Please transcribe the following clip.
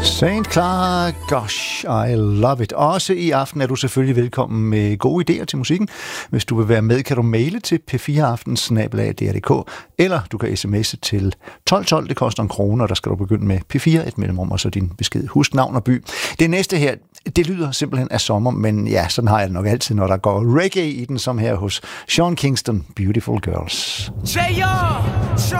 St. Clara, gosh, I love it. Også i aften er du selvfølgelig velkommen med gode idéer til musikken. Hvis du vil være med, kan du maile til p4aften@dr.dk, eller du kan sms'e til 1212. Det koster 1 krone, og der skal du begynde med P4, et mellemrum, og så din besked. Husk navn og by. Det næste her, det lyder simpelthen af sommer, men ja, sådan har jeg det nok altid, når der går reggae i den, som her hos Sean Kingston, Beautiful Girls.